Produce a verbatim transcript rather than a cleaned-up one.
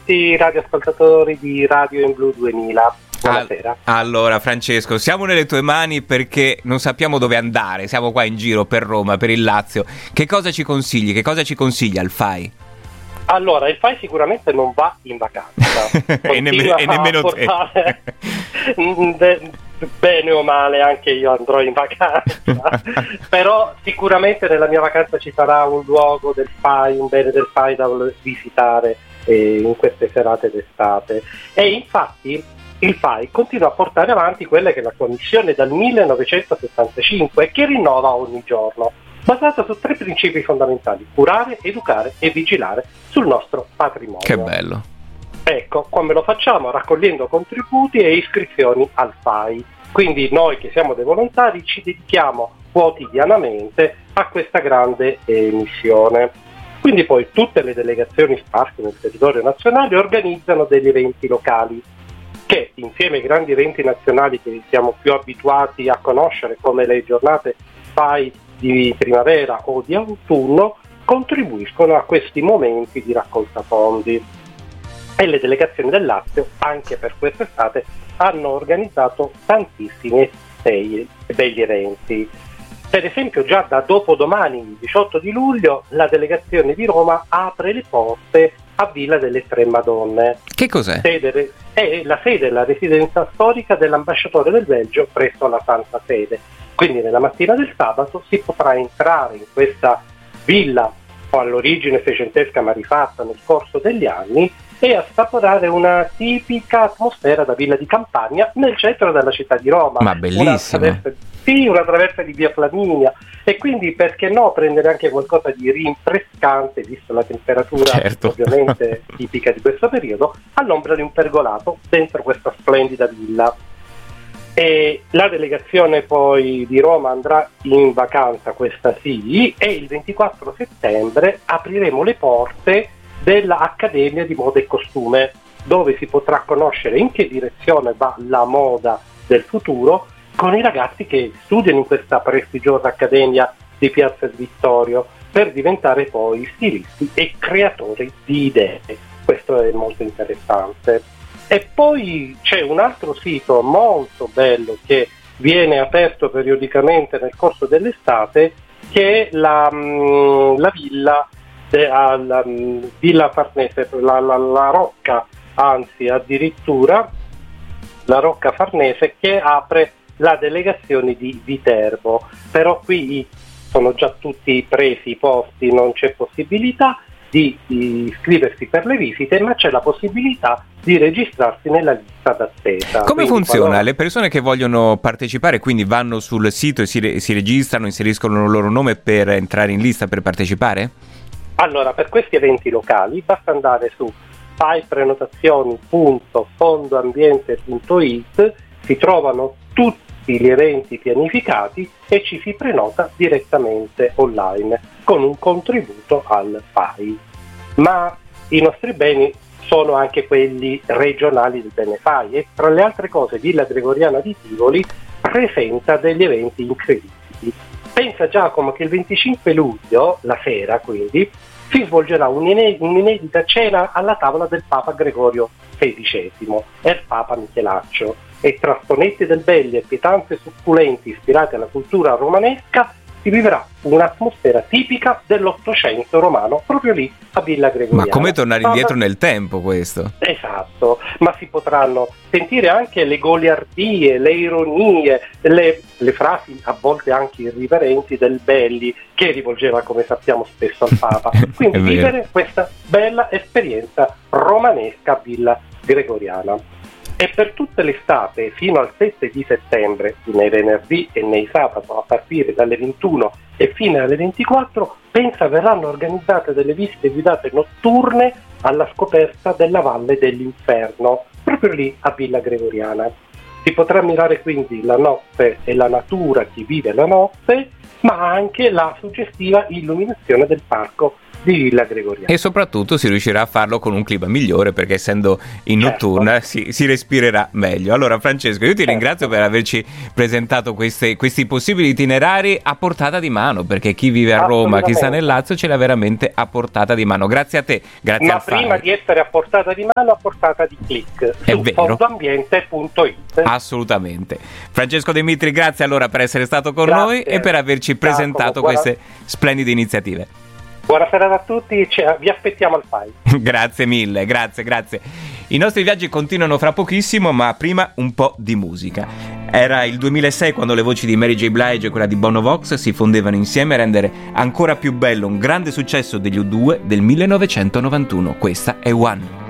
tutti i radioascoltatori di Radio in Blu duemila. Buonasera. Allora Francesco, siamo nelle tue mani perché non sappiamo dove andare, siamo qua in giro per Roma, per il Lazio. Che cosa ci consigli? Che cosa ci consiglia il F A I? Allora, il F A I sicuramente non va in vacanza. e, nemme- e nemmeno portare... te. Bene o male anche io andrò in vacanza, però sicuramente nella mia vacanza ci sarà un luogo del F A I, un bene del F A I da visitare eh, in queste serate d'estate. E infatti il F A I continua a portare avanti quella che è la sua missione dal millenovecentosettantacinque, che rinnova ogni giorno, basata su tre principi fondamentali: curare, educare e vigilare sul nostro patrimonio. Che bello. Ecco, come lo facciamo? Raccogliendo contributi e iscrizioni al F A I. Quindi noi che siamo dei volontari ci dedichiamo quotidianamente a questa grande eh, missione. Quindi poi tutte le delegazioni sparse nel territorio nazionale organizzano degli eventi locali che, insieme ai grandi eventi nazionali che siamo più abituati a conoscere, come le giornate F A I di primavera o di autunno, contribuiscono a questi momenti di raccolta fondi. E le delegazioni del Lazio, anche per quest'estate, hanno organizzato tantissimi bei, belli eventi. Per esempio, già da dopodomani, il diciotto di luglio, la delegazione di Roma apre le porte a Villa delle Tre Madonne. Che cos'è? Sede, è la sede, la residenza storica dell'ambasciatore del Belgio presso la Santa Sede. Quindi nella mattina del sabato si potrà entrare in questa villa, all'origine seicentesca ma rifatta nel corso degli anni, e assaporare una tipica atmosfera da villa di campagna nel centro della città di Roma. Ma bellissimo. Una traversa, sì, una traversa di via Flaminia, e quindi perché no prendere anche qualcosa di rinfrescante, visto la temperatura certo. ovviamente tipica di questo periodo, all'ombra di un pergolato dentro questa splendida villa. E la delegazione poi di Roma andrà in vacanza, questa sì, e il ventiquattro settembre apriremo le porte dell'Accademia di Moda e Costume, dove si potrà conoscere in che direzione va la moda del futuro con i ragazzi che studiano in questa prestigiosa accademia di Piazza Vittorio, per diventare poi stilisti e creatori di idee. Questo è molto interessante. E poi c'è un altro sito molto bello che viene aperto periodicamente nel corso dell'estate, che è la, la villa alla um, Villa Farnese, la, la, la Rocca, anzi addirittura la Rocca Farnese, che apre la delegazione di Viterbo. Però qui sono già tutti presi i posti, non c'è possibilità di, di iscriversi per le visite, ma c'è la possibilità di registrarsi nella lista d'attesa. Come Quindi funziona? quando... Le persone che vogliono partecipare quindi vanno sul sito e si, re- si registrano, inseriscono il loro nome per entrare in lista per partecipare? Allora, per questi eventi locali basta andare su faiprenotazioni punto fondoambiente punto it, si trovano tutti gli eventi pianificati e ci si prenota direttamente online con un contributo al F A I. Ma i nostri beni sono anche quelli regionali del bene F A I, e tra le altre cose Villa Gregoriana di Tivoli presenta degli eventi incredibili. Pensa Giacomo che il venticinque luglio, la sera quindi, si svolgerà un'inedita cena alla tavola del Papa Gregorio sedicesimo e il Papa Michelaccio, e tra stonetti del belli e pietanze succulenti ispirate alla cultura romanesca si vivrà un'atmosfera tipica dell'Ottocento romano, proprio lì a Villa Gregoriana. Ma come tornare indietro nel tempo questo? Esatto, ma si potranno sentire anche le goliardie, le ironie, le, le frasi a volte anche irriverenti del Belli, che rivolgeva, come sappiamo, spesso al Papa. Quindi vivere questa bella esperienza romanesca a Villa Gregoriana. E per tutte l'estate, fino al sette di settembre, nei venerdì e nei sabato, a partire dalle ventuno e fino alle ventiquattro, pensa verranno organizzate delle visite guidate notturne alla scoperta della Valle dell'Inferno, proprio lì a Villa Gregoriana. Si potrà ammirare quindi la notte e la natura, chi vive la notte, ma anche la suggestiva illuminazione del parco di Villa Gregoriana. E soprattutto si riuscirà a farlo con un clima migliore, perché essendo in Certo. notturna si, si respirerà meglio. Allora Francesco, io ti Certo. ringrazio per averci presentato queste, questi possibili itinerari a portata di mano, perché chi vive a Roma, chi sta nel Lazio, ce l'ha veramente a portata di mano. Grazie a te, grazie Ma al prima fare. di essere a portata di mano, a portata di click È su vero. fondoambiente punto it. Assolutamente. Francesco De Mitri, grazie allora per essere stato con Grazie. noi e per averci presentato Giacomo, buona- queste splendide iniziative. Buona serata a tutti, cioè, vi aspettiamo al Fai. Grazie mille, grazie, grazie. I nostri viaggi continuano fra pochissimo, ma prima un po' di musica. Era il duemilasei quando le voci di Mary J. Blige e quella di Bono Vox si fondevano insieme a rendere ancora più bello un grande successo degli U due del millenovecentonovantuno. Questa è One.